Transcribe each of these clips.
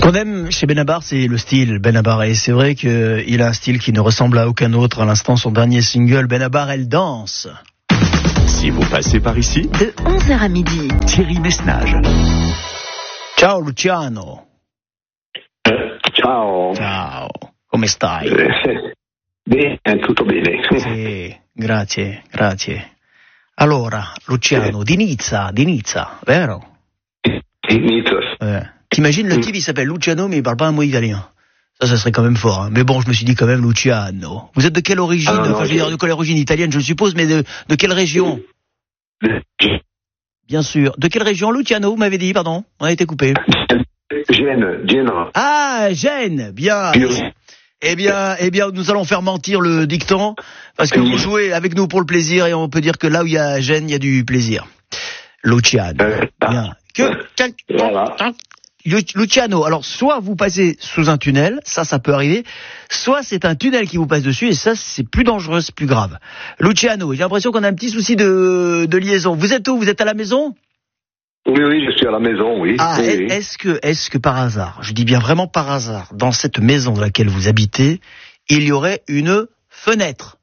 qu'on aime chez Benabar, c'est le style Benabar. Et c'est vrai qu'il a un style qui ne ressemble à aucun autre. À l'instant, son dernier single, Benabar, elle danse. Si vous passez par ici, de 11h à midi, Thierry Messnage. Ciao Luciano. Ciao. Ciao. Come stai? Bene, tutto bene. Sì, grazie. Allora, Luciano, di Nizza, vero? Nizza. T'imagines, le type, il s'appelle Luciano, mais il parle pas un mot italien. Ça serait quand même fort. Hein. Mais bon, je me suis dit quand même Luciano. Vous êtes de quelle origine? Je veux dire, de quelle origine italienne, je suppose, mais de quelle région? Bien sûr. De quelle région, Luciano, vous m'avez dit, pardon? On a été coupé. Gênes. Ah, Gênes, bien. Eh bien, nous allons faire mentir le dicton, parce que vous jouez avec nous pour le plaisir, et on peut dire que là où il y a Gênes, il y a du plaisir. Luciano. Bien. Voilà. Luciano, alors soit vous passez sous un tunnel, ça peut arriver, soit c'est un tunnel qui vous passe dessus, et ça c'est plus dangereux, c'est plus grave. Luciano, j'ai l'impression qu'on a un petit souci de liaison. Vous êtes où? Vous êtes à la maison? Oui, je suis à la maison, oui. Ah, oui. Est-ce que par hasard, je dis bien vraiment par hasard, dans cette maison dans laquelle vous habitez, il y aurait une fenêtre?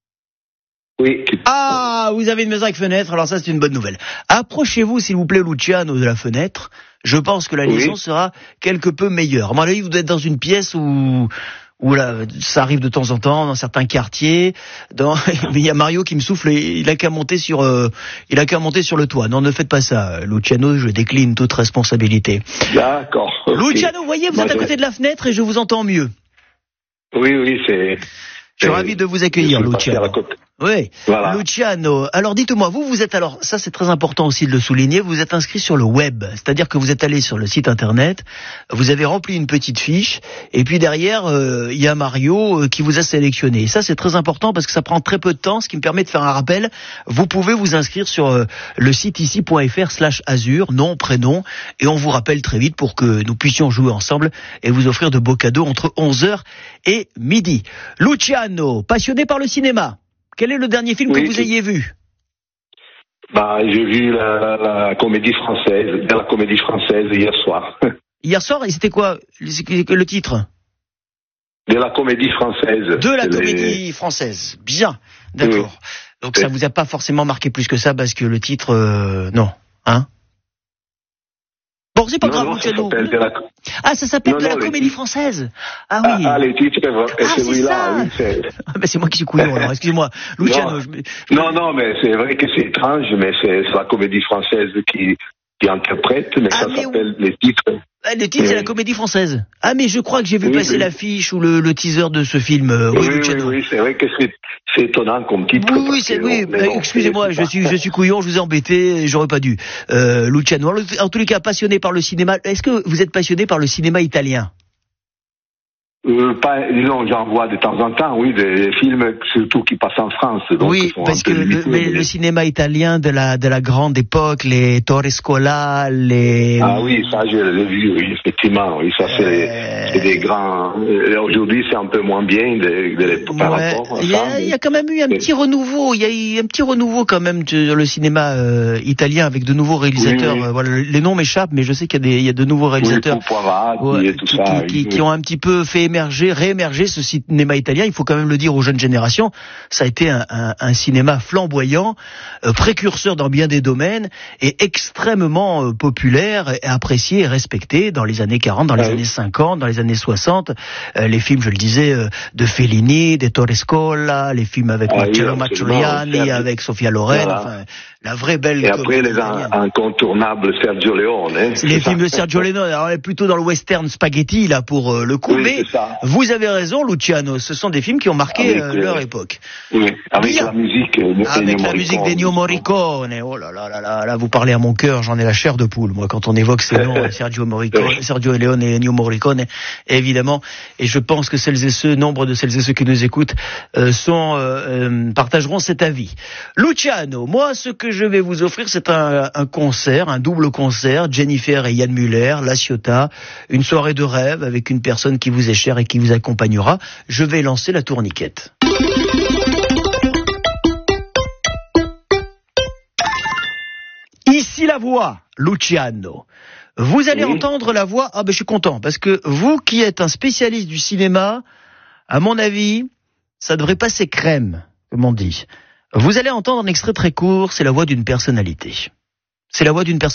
Oui. Ah, vous avez une maison avec fenêtre, alors ça c'est une bonne nouvelle. Approchez-vous s'il vous plaît, Luciano, de la fenêtre. Je pense que la liaison sera quelque peu meilleure. À mon avis, vous êtes dans une pièce où là, ça arrive de temps en temps, dans certains quartiers. Il y a Mario qui me souffle, il a qu'à monter sur le toit. Non, ne faites pas ça, Luciano, je décline toute responsabilité. D'accord. Okay. Luciano, vous voyez, vous êtes à côté de la fenêtre et je vous entends mieux. Oui, c'est... Je suis ravi de vous accueillir, Luciano. Oui, voilà. Luciano. Alors dites-moi, vous êtes alors, ça c'est très important aussi de le souligner, vous êtes inscrit sur le web, c'est-à-dire que vous êtes allé sur le site internet, vous avez rempli une petite fiche, et puis derrière, il y a Mario qui vous a sélectionné. Et ça c'est très important parce que ça prend très peu de temps, ce qui me permet de faire un rappel. Vous pouvez vous inscrire sur le site ici.fr/azur, nom, prénom, et on vous rappelle très vite pour que nous puissions jouer ensemble et vous offrir de beaux cadeaux entre 11h et midi. Luciano, passionné par le cinéma. Quel est le dernier film que vous ayez vu? J'ai vu la comédie française hier soir. Hier soir, et c'était quoi le titre? De la comédie française. De la comédie française. Bien, d'accord. Oui. Donc ça vous a pas forcément marqué plus que ça parce que le titre, non, hein? Bon, c'est pas grave, Luciano. Ça s'appelle de la comédie française. Ah oui. Le titre, c'est celui-là. Oui, c'est moi qui suis couillon, alors, excusez-moi. Luciano. Non, mais c'est vrai que c'est étrange, mais c'est la comédie française qui interprète, mais ça s'appelle les titres. Le titre, c'est la comédie française. Ah, mais je crois que j'ai vu passer l'affiche ou le teaser de ce film. Oui, c'est vrai que c'est étonnant comme titre. Oui, excusez-moi, je suis couillon, je vous ai embêté, j'aurais pas dû. Luciano, en tous les cas, passionné par le cinéma. Est-ce que vous êtes passionné par le cinéma italien? Disons, j'en vois de temps en temps, oui, des films surtout qui passent en France. Donc oui, parce que le cinéma italien de la grande époque, les Torrescola, les... Ah oui, ça je l'ai vu, oui, effectivement, oui, ça c'est des grands... Aujourd'hui c'est un peu moins bien par rapport à ça. Il y a quand même eu un petit renouveau, il y a eu un petit renouveau quand même de le cinéma italien avec de nouveaux réalisateurs. Oui. Voilà, les noms m'échappent, mais je sais qu'il y a de nouveaux réalisateurs qui ont un petit peu fait réémerger ce cinéma italien. Il faut quand même le dire aux jeunes générations, ça a été un cinéma flamboyant, précurseur dans bien des domaines et extrêmement populaire, et apprécié et respecté dans les années 40, dans les années 50, dans les années 60. Les films, je le disais, de Fellini, de Torrescola, les films avec Marcello Mastroianni, avec Sophia Loren, enfin, la vraie belle... Et après, les incontournables Sergio Leone. Les films de Sergio Leone, alors on est plutôt dans le western spaghetti, là, pour le coup, mais vous avez raison, Luciano, ce sont des films qui ont marqué leur époque. Oui, avec la musique d'Ennio Morricone. Oh là, vous parlez à mon cœur, j'en ai la chair de poule, moi, quand on évoque ces noms, Sergio Leone et Ennio Morricone, évidemment, et je pense que nombre de celles et ceux qui nous écoutent, partageront cet avis. Luciano, moi, ce que je vais vous offrir, c'est un concert, un double concert, Jennifer et Yann Muller, La Ciotat, une soirée de rêve avec une personne qui vous est chère et qui vous accompagnera. Je vais lancer la tourniquette. Ici la voix, Luciano. Vous allez Oui. entendre la voix. Ah ben je suis content parce que vous qui êtes un spécialiste du cinéma, à mon avis, ça devrait passer crème, comme on dit. Vous allez entendre un extrait très court. C'est la voix d'une personnalité. C'est la voix d'une personnalité.